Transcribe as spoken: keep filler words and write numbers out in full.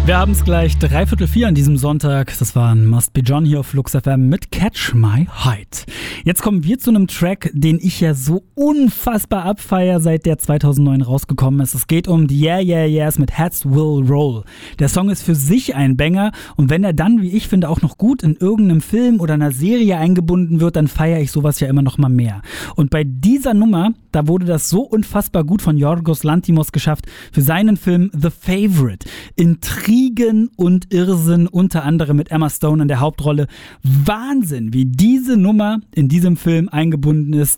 Wir haben es gleich dreiviertel vier an diesem Sonntag. Das war ein Must Be John hier auf Flux F M mit Catch My Height. Jetzt kommen wir zu einem Track, den ich ja so unfassbar abfeier, seit der zweitausendneun rausgekommen ist. Es geht um die Yeah Yeah Yeahs mit Heads Will Roll. Der Song ist für sich ein Banger und wenn er dann, wie ich finde, auch noch gut in irgendeinem Film oder einer Serie eingebunden wird, dann feiere ich sowas ja immer noch mal mehr. Und bei dieser Nummer, da wurde das so unfassbar gut von Yorgos Lanthimos geschafft für seinen Film The Favourite. Intrigen und Irrsinn, unter anderem mit Emma Stone in der Hauptrolle. Wahnsinn, wie diese Nummer in diesem Film eingebunden ist.